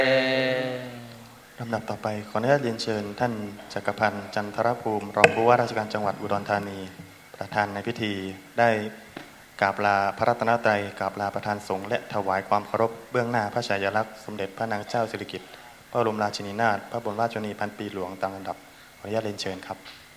ลำดับต่อไปขออนุญาตเรียนเชิญท่านจักรพันธ์จันทรภูมิรองผู้ว่าราชการจังหวัดอุดรธานีประธานในพิธีได้กราบลาพระรัตนตรัยกราบลาประธานสงฆ์และถวายความเคารพเบื้องหน้าพระฉายาลักษณ์สมเด็จพระนางเจ้าสิริกิติ์พระบรมราชินีนาถพระบรมราชชนนีพันปีหลวงตามลำดับขออนุญาตเรียนเชิญครับ